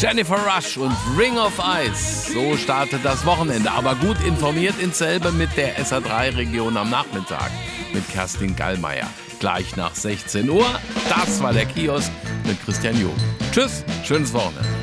Jennifer Rush und Ring of Ice. So startet das Wochenende. Aber gut informiert ins selbe mit der SA3-Region am Nachmittag. Mit Kerstin Gallmeier. Gleich nach 16 Uhr. Das war der Kiosk mit Christian Jung. Tschüss, schönes Wochenende.